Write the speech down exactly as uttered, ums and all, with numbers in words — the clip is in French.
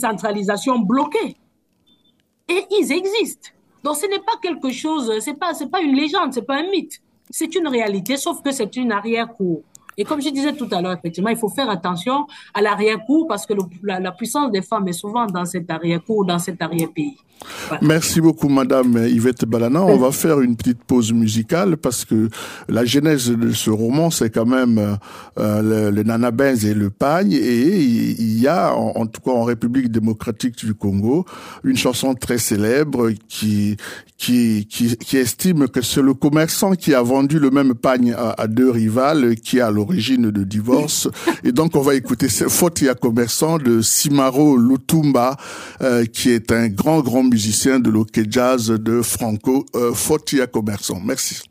décentralisation bloquée. Et ils existent. Donc ce n'est pas quelque chose, c'est pas, c'est pas une légende, c'est pas un mythe. C'est une réalité, sauf que c'est une arrière-cour. Et comme je disais tout à l'heure, effectivement, il faut faire attention à l'arrière-cour parce que le, la, la puissance des femmes est souvent dans cet arrière-cour, dans cet arrière-pays. Voilà. Merci beaucoup, Madame Yvette Balana. On va faire une petite pause musicale parce que la genèse de ce roman, c'est quand même euh, le, le nanabinz et le pagne. Et il y a, en, en tout cas en République démocratique du Congo, une chanson très célèbre qui qui qui, qui estime que c'est le commerçant qui a vendu le même pagne à, à deux rivales qui est à l'origine de divorce. Et donc, on va écouter Fotia Commerçant de Simaro Lutumba, euh, qui est un grand, grand musicien de l'Ok Jazz de Franco, euh, Fotia Commerçant. Merci.